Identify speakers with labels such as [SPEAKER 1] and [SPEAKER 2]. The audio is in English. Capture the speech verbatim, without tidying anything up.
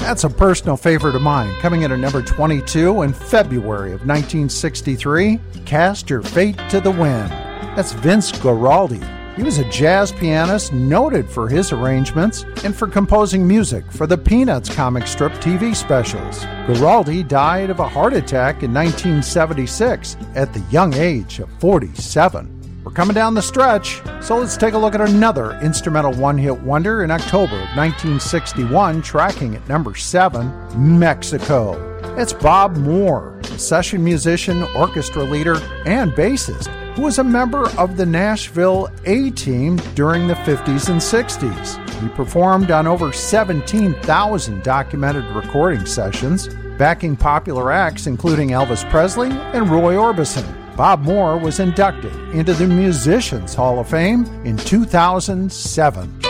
[SPEAKER 1] That's a personal favorite of mine, coming in at number twenty-two in February of nineteen sixty-three, Cast Your Fate to the Wind. That's Vince Guaraldi. He was a jazz pianist noted for his arrangements and for composing music for the Peanuts comic strip T V specials. Guaraldi died of a heart attack in nineteen seventy-six at the young age of forty-seven. We're coming down the stretch, so let's take a look at another instrumental one-hit wonder in October of nineteen sixty-one, tracking at number seven, Mexico. It's Bob Moore, a session musician, orchestra leader, and bassist, who was a member of the Nashville A-Team during the fifties and sixties. He performed on over seventeen thousand documented recording sessions, backing popular acts including Elvis Presley and Roy Orbison. Bob Moore was inducted into the Musicians Hall of Fame in two thousand seven.